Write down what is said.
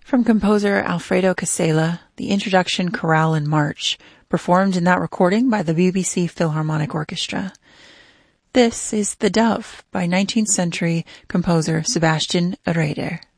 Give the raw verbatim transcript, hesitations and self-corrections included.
From composer Alfredo Casella, the introduction chorale and march, performed in that recording by the B B C Philharmonic Orchestra. This is The Dove by nineteenth century composer Sebastian Reeder.